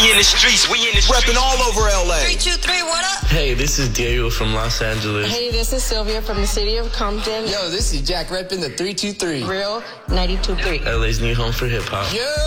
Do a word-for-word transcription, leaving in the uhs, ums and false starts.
in the streets, we in the streets. Repping all over L A. three two three, what up? Hey, this is Diego from Los Angeles. Hey, this is Sylvia from the city of Compton. Yo, this is Jack repping the three two three. Real ninety-two point three. L A's new home for hip hop. Yeah.